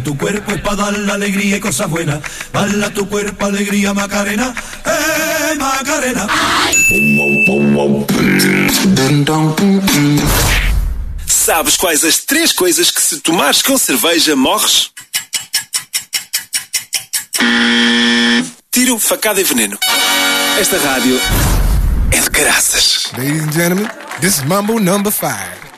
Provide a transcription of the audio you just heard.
Tu cuerpo es para dar la alegría y cosas buenas. Bala tu cuerpo, alegría, Macarena. Macarena. Sabes quais as 3 coisas que se tomares com cerveja morres? Tiro, facada e veneno. Esta rádio é de caraças. Ladies and gentlemen, this is Mambo number 5.